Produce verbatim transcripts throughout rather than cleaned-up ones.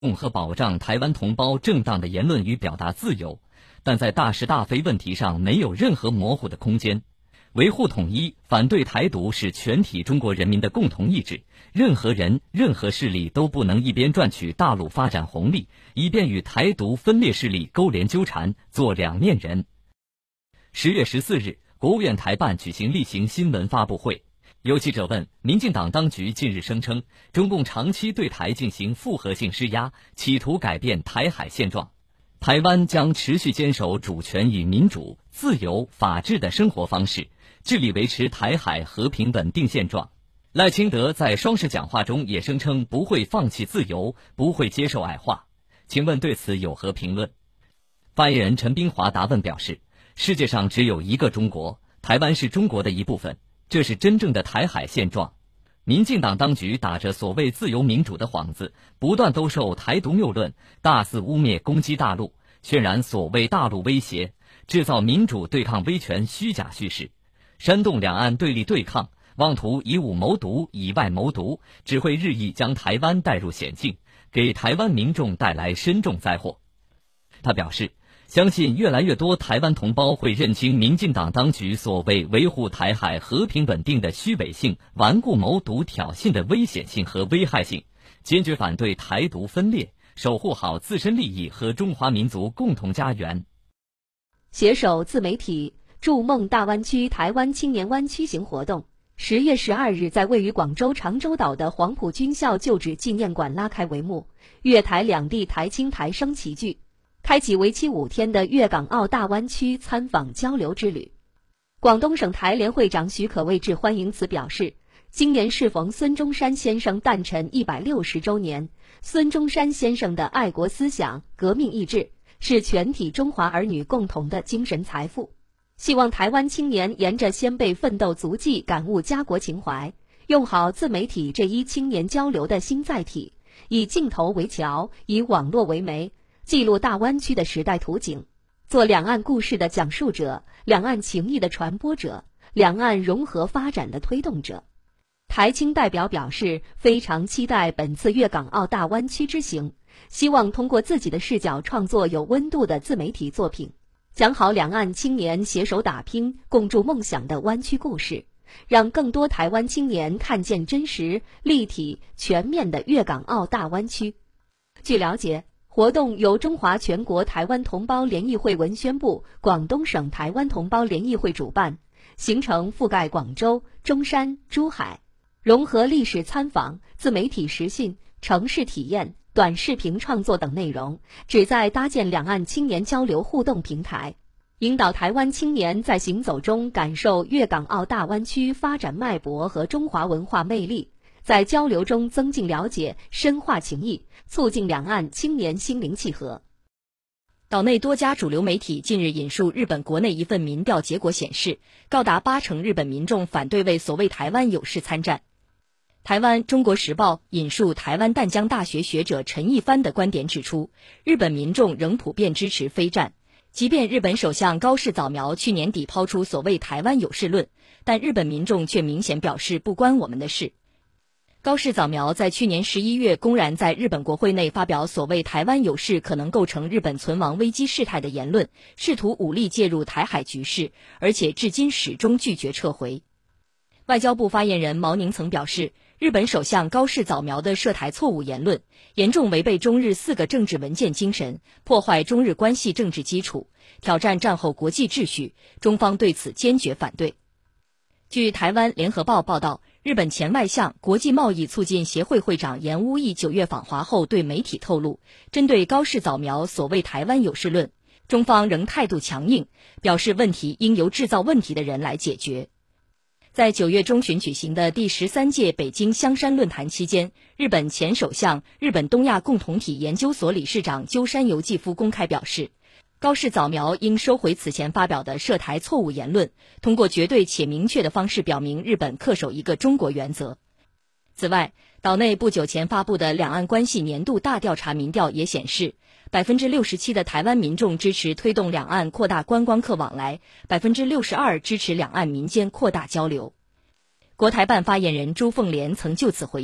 和保障台湾同胞正当的言论与表达自由，但在大是大非问题上没有任何模糊的空间。维护统一、反对台独是全体中国人民的共同意志，任何人、任何势力都不能一边赚取大陆发展红利，一边与台独分裂势力勾连纠缠，做两面人。十月十四日，国务院台办举行例行新闻发布会。有记者问，民进党当局近日声称，中共长期对台进行复合性施压，企图改变台海现状。台湾将持续坚守主权与民主、自由、法治的生活方式，致力维持台海和平稳定现状。赖清德在双十讲话中也声称不会放弃自由，不会接受矮化。请问对此有何评论？发言人陈冰华答问表示，世界上只有一个中国，台湾是中国的一部分，这是真正的台海现状。民进党当局打着所谓自由民主的幌子，不断兜售台独谬论，大肆污蔑攻击大陆，渲染所谓大陆威胁，制造民主对抗威权虚假叙事，煽动两岸对立对抗，妄图以武谋独、以外谋独，只会日益将台湾带入险境，给台湾民众带来深重灾祸。他表示，相信越来越多台湾同胞会认清民进党当局所谓维护台海和平稳定的虚伪性、顽固谋独挑衅的危险性和危害性，坚决反对台独分裂，守护好自身利益和中华民族共同家园。 携手自媒体筑梦大湾区台湾青年湾区行活动，十月十二日在位于广州长洲岛的黄埔军校旧址纪念馆拉开帷幕，粤台两地台青台生齐聚，开启为期五天的粤港澳大湾区参访交流之旅。广东省台联会长许可谓致欢迎词表示，今年适逢孙中山先生诞辰一百六十周年，孙中山先生的爱国思想、革命意志是全体中华儿女共同的精神财富。希望台湾青年沿着先辈奋斗足迹感悟家国情怀，用好自媒体这一青年交流的新载体，以镜头为桥，以网络为媒，记录大湾区的时代图景，做两岸故事的讲述者，两岸情谊的传播者，两岸融合发展的推动者。台青代表表示，非常期待本次粤港澳大湾区之行，希望通过自己的视角创作有温度的自媒体作品，讲好两岸青年携手打拼、共筑梦想的湾区故事，让更多台湾青年看见真实、立体、全面的粤港澳大湾区。据了解，活动由中华全国台湾同胞联谊会文宣部、广东省台湾同胞联谊会主办，行程覆盖广州、中山、珠海，融合历史参访、自媒体实训、城市体验、短视频创作等内容，旨在搭建两岸青年交流互动平台，引导台湾青年在行走中感受粤港澳大湾区发展脉搏和中华文化魅力，在交流中增进了解、深化情谊，促进两岸青年心灵契合。 岛内多家主流媒体近日引述日本国内一份民调结果显示，高达八成日本民众反对为所谓台湾有事参战。台湾《中国时报》引述台湾淡江大学学者陈一帆的观点指出，日本民众仍普遍支持非战。即便日本首相高市早苗去年底抛出所谓台湾有事论，但日本民众却明显表示不关我们的事。高市早苗在去年十一月公然在日本国会内发表所谓台湾有事可能构成日本存亡危机事态的言论，试图武力介入台海局势，而且至今始终拒绝撤回。外交部发言人毛宁曾表示，日本首相高市早苗的涉台错误言论，严重违背中日四个政治文件精神，破坏中日关系政治基础，挑战战后国际秩序，中方对此坚决反对。据台湾联合报报道，日本前外相、国际贸易促进协会会长严乌义九月访华后对媒体透露，针对高市早苗所谓台湾有事论，中方仍态度强硬，表示问题应由制造问题的人来解决。在九月中旬举行的第十三届北京香山论坛期间，日本前首相、日本东亚共同体研究所理事长鸠山由纪夫公开表示，高市早苗应收回此前发表的涉台错误言论，通过绝对且明确的方式表明日本恪守一个中国原则。此外，岛内不久前发布的两岸关系年度大调查民调也显示，百分之六十七的台湾民众支持推动两岸扩大观光客往来，百分之六十二支持两岸民间扩大交流。国台办发言人朱凤莲曾就此回应，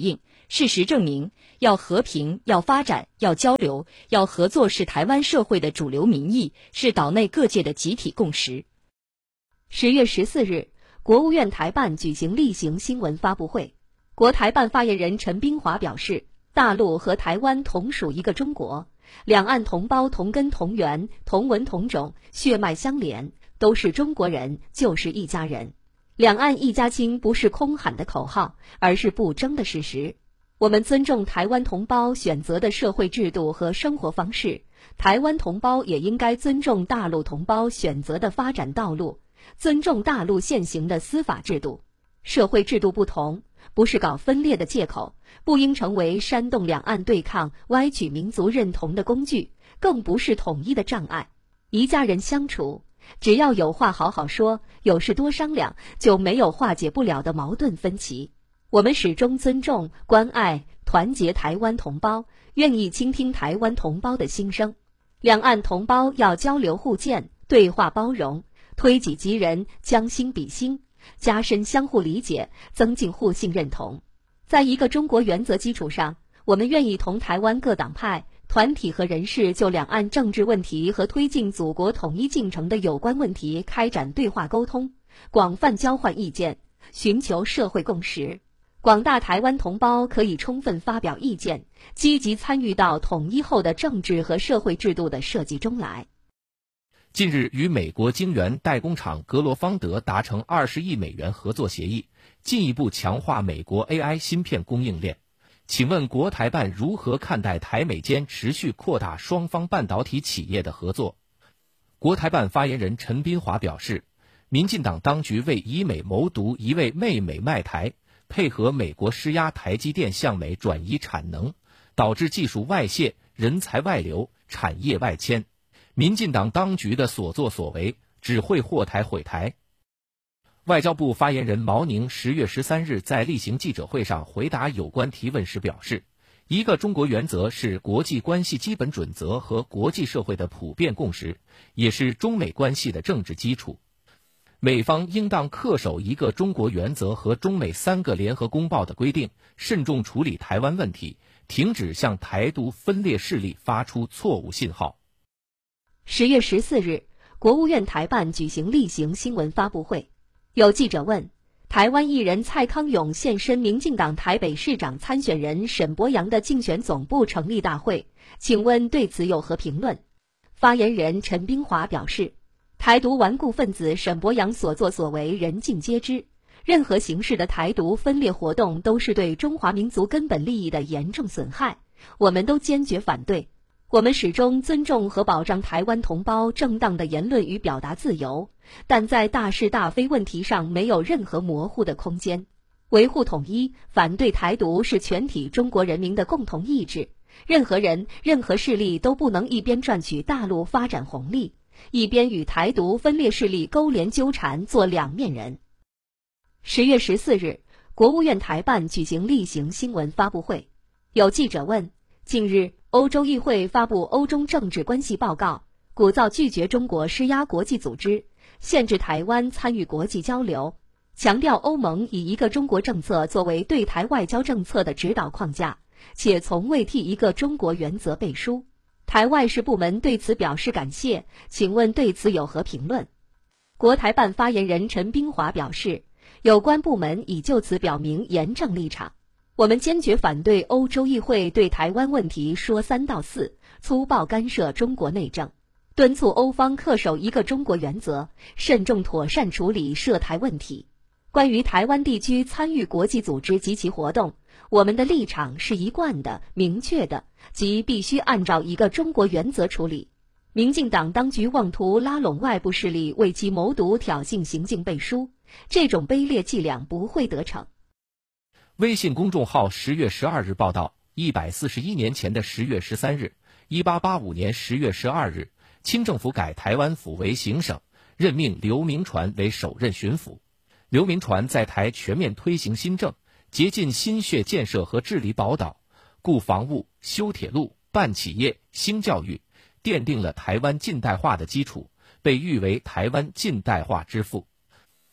事实证明，要和平、要发展、要交流、要合作是台湾社会的主流民意，是岛内各界的集体共识。 十月十四日，国务院台办举行例行新闻发布会，国台办发言人陈斌华表示，大陆和台湾同属一个中国，两岸同胞同根同源、同文同种，血脉相连，都是中国人，就是一家人。两岸一家亲不是空喊的口号，而是不争的事实。我们尊重台湾同胞选择的社会制度和生活方式，台湾同胞也应该尊重大陆同胞选择的发展道路，尊重大陆现行的司法制度。社会制度不同，不是搞分裂的借口，不应成为煽动两岸对抗、歪曲民族认同的工具，更不是统一的障碍。一家人相处，只要有话好好说，有事多商量，就没有化解不了的矛盾分歧。我们始终尊重、关爱、团结台湾同胞，愿意倾听台湾同胞的心声。两岸同胞要交流互鉴，对话包容，推己及人，将心比心，加深相互理解，增进互信认同。在一个中国原则基础上，我们愿意同台湾各党派、团体和人士就两岸政治问题和推进祖国统一进程的有关问题开展对话沟通，广泛交换意见，寻求社会共识。广大台湾同胞可以充分发表意见，积极参与到统一后的政治和社会制度的设计中来。 近日与美国晶圆代工厂格罗方德达成二十亿美元合作协议，进一步强化美国 A I 芯片供应链。请问国台办如何看待台美间持续扩大双方半导体企业的合作？国台办发言人陈斌华表示，民进党当局为以美谋独，一味媚美卖台，配合美国施压台积电向美转移产能，导致技术外泄、人才外流、产业外迁。民进党当局的所作所为只会祸台毁台。外交部发言人毛宁十月十三日在例行记者会上回答有关提问时表示，一个中国原则是国际关系基本准则和国际社会的普遍共识，也是中美关系的政治基础。美方应当恪守一个中国原则和中美三个联合公报的规定，慎重处理台湾问题，停止向台独分裂势力发出错误信号。 十月十四日，国务院台办举行例行新闻发布会，有记者问，台湾艺人蔡康永现身民进党台北市长参选人沈伯洋的竞选总部成立大会，请问对此有何评论？发言人陈斌华表示，台独顽固分子沈伯洋所作所为人尽皆知，任何形式的台独分裂活动都是对中华民族根本利益的严重损害，我们都坚决反对。我们始终尊重和保障台湾同胞正当的言论与表达自由，但在大是大非问题上没有任何模糊的空间。维护统一、反对台独是全体中国人民的共同意志，任何人、任何势力都不能一边赚取大陆发展红利，一边与台独分裂势力勾连纠缠，做两面人。十月十四日，国务院台办举行例行新闻发布会，有记者问，近日欧洲议会发布欧中政治关系报告，鼓噪拒绝中国施压国际组织，限制台湾参与国际交流，强调欧盟以一个中国政策作为对台外交政策的指导框架，且从未替一个中国原则背书。台外事部门对此表示感谢，请问对此有何评论？国台办发言人陈斌华表示，有关部门已就此表明严正立场。我们坚决反对欧洲议会对台湾问题说三道四，粗暴干涉中国内政，敦促欧方恪守一个中国原则，慎重妥善处理涉台问题。关于台湾地区参与国际组织及其活动，我们的立场是一贯的、明确的，即必须按照一个中国原则处理。民进党当局妄图拉拢外部势力为其谋独挑衅行径背书，这种卑劣伎俩不会得逞。 微信公众号十月十二日报道，一百四十一年前的十月十三日，一八八五年十月十二日，清政府改台湾府为行省，任命刘铭传为首任巡抚。刘铭传在台全面推行新政，竭尽心血建设和治理宝岛，固防务、修铁路、办企业、兴教育，奠定了台湾近代化的基础，被誉为台湾近代化之父。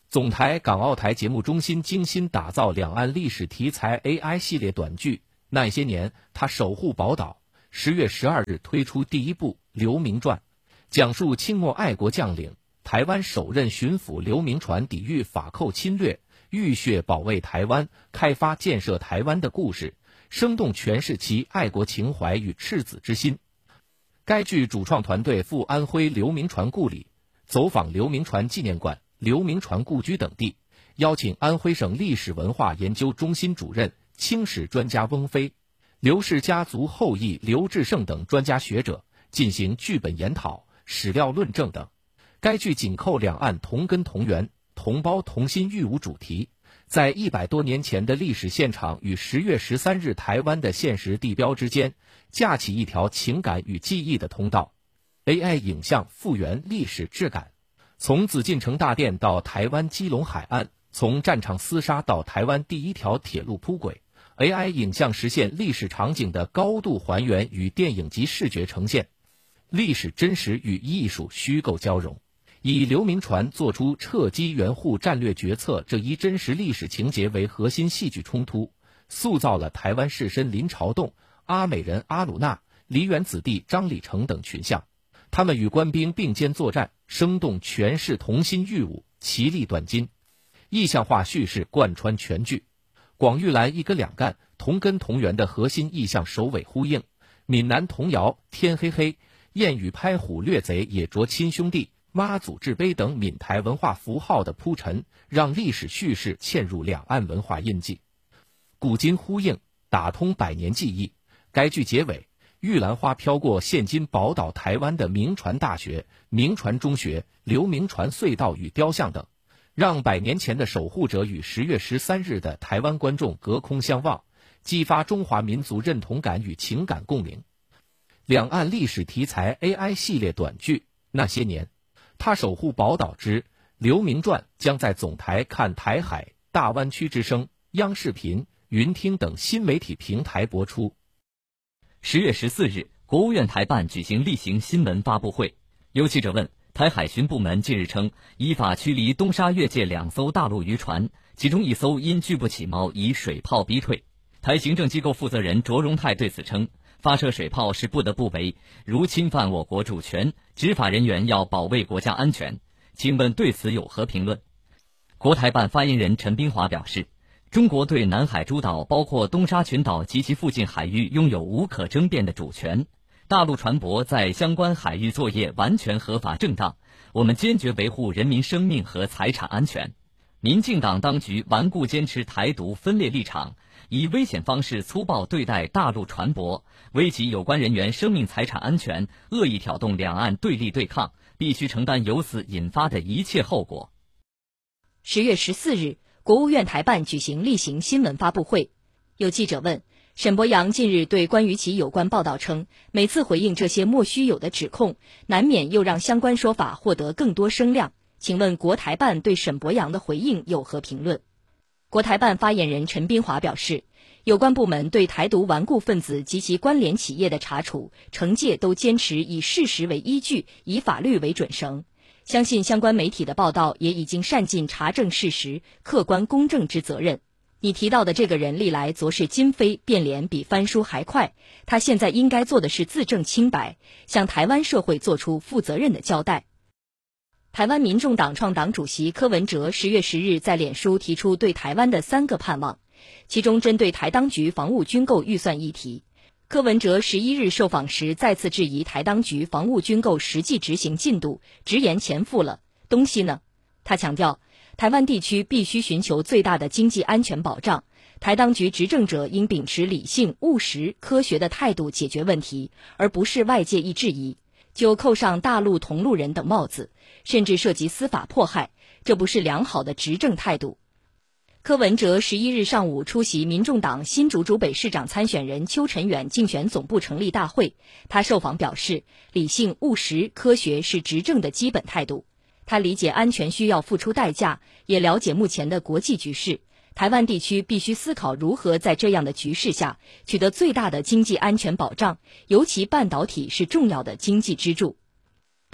总台港澳台节目中心精心打造两岸历史题材 A I 系列短剧，那些年他守护宝岛，十月十二日推出第一部《刘铭传》，讲述清末爱国将领、台湾首任巡抚刘铭传抵御法寇侵略，浴血保卫台湾、开发建设台湾的故事，生动诠释其爱国情怀与赤子之心。该剧主创团队赴安徽刘铭传故里，走访刘铭传纪念馆、刘铭传故居等地，邀请安徽省历史文化研究中心主任、清史专家翁飞、刘氏家族后裔刘志胜等专家学者进行剧本研讨、史料论证等。该剧紧扣两岸同根同源、同胞同心育武主题，在一百多年前的历史现场与十月十三日台湾的现实地标之间，架起一条情感与记忆的通道。A I 影像复原历史质感，从紫禁城大殿到台湾基隆海岸，从战场厮杀到台湾第一条铁路铺轨， A I 影像实现历史场景的高度还原与电影级视觉呈现，历史真实与艺术虚构交融，以刘铭传做出撤机援沪战略决策这一真实历史情节为核心戏剧冲突，塑造了台湾士绅林朝栋、阿美人阿鲁纳、梨园子弟张礼成等群像，他们与官兵并肩作战，生动诠释同心育武，其利断金。意象化叙事贯穿全剧，广玉兰一哥两干、同根同源的核心意象首尾呼应，闽南童谣天黑黑、燕语拍虎掠贼也着亲兄弟、妈祖制碑等闽台文化符号的铺陈，让历史叙事嵌入两岸文化印记，古今呼应，打通百年记忆。该剧结尾，玉兰花飘过现今宝岛台湾的铭传大学、铭传中学、刘铭传隧道与雕像等，让百年前的守护者与十月十三日的台湾观众隔空相望，激发中华民族认同感与情感共鸣。两岸历史题材 A I 系列短剧《那些年，他守护宝岛之刘铭传》将在总台看台海、大湾区之声、央视频、云听等新媒体平台播出。 十月十四日，国务院台办举行例行新闻发布会。有记者问，台海巡部门近日称，依法驱离东沙越界两艘大陆渔船，其中一艘因拒不起锚，以水炮逼退。台行政机构负责人卓荣泰对此称，发射水炮是不得不为，如侵犯我国主权，执法人员要保卫国家安全。请问对此有何评论？国台办发言人陈斌华表示，中国对南海诸岛包括东沙群岛及其附近海域拥有无可争辩的主权，大陆船舶在相关海域作业完全合法正当，我们坚决维护人民生命和财产安全。民进党当局顽固坚持台独分裂立场，以危险方式粗暴对待大陆船舶，危及有关人员生命财产安全，恶意挑动两岸对立对抗，必须承担由此引发的一切后果。 十月十四日，国务院台办举行例行新闻发布会。有记者问，沈伯洋近日对关于其有关报道称，每次回应这些莫须有的指控，难免又让相关说法获得更多声量。请问国台办对沈伯洋的回应有何评论？国台办发言人陈斌华表示，有关部门对台独顽固分子及其关联企业的查处、惩戒都坚持以事实为依据，以法律为准绳。相信相关媒体的报道也已经善尽查证事实、客观公正之责任。你提到的这个人历来昨是今非，变脸比翻书还快，他现在应该做的是自证清白，向台湾社会做出负责任的交代。台湾民众党创党主席柯文哲十月十日在脸书提出对台湾的三个盼望，其中针对台当局防务军购预算议题，柯文哲十一日受访时再次质疑台当局防务军购实际执行进度，直言钱付了，东西呢？他强调，台湾地区必须寻求最大的经济安全保障，台当局执政者应秉持理性、务实、科学的态度解决问题，而不是外界一质疑就扣上大陆同路人等帽子，甚至涉及司法迫害，这不是良好的执政态度。柯文哲十一日上午出席民众党新竹竹北市长参选人邱晨远竞选总部成立大会，他受访表示，理性、务实、科学是执政的基本态度。他理解安全需要付出代价，也了解目前的国际局势，台湾地区必须思考如何在这样的局势下取得最大的经济安全保障，尤其半导体是重要的经济支柱。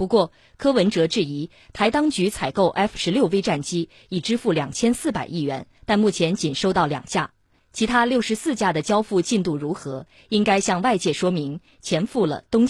不过，柯文哲质疑台当局采购 F 十六 V 战机已支付两千四百亿元，但目前仅收到两架，其他六十四架的交付进度如何，应该向外界说明，钱付了，东